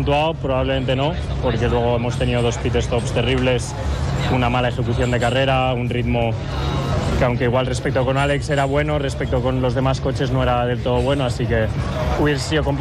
puntuado? Probablemente no, porque luego hemos tenido 2 pit stops terribles, una mala ejecución de carrera, un ritmo que aunque igual respecto con Alex era bueno, respecto con los demás coches no era del todo bueno, así que hubiese sido complicado